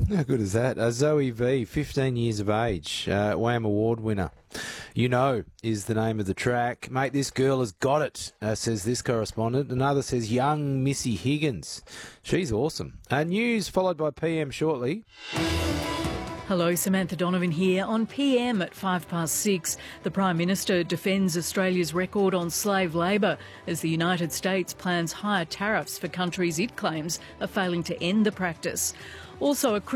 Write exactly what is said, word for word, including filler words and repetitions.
How good is that? Uh, Zoe V, fifteen years of age, uh, WAM Award winner. You Know is the name of the track. Mate, this girl has got it, uh, says this correspondent. Another says young Missy Higgins. She's awesome. Uh, news followed by P M shortly. Hello, Samantha Donovan here. On P M at five past six, the Prime Minister defends Australia's record on slave labour as the United States plans higher tariffs for countries it claims are failing to end the practice. Also, a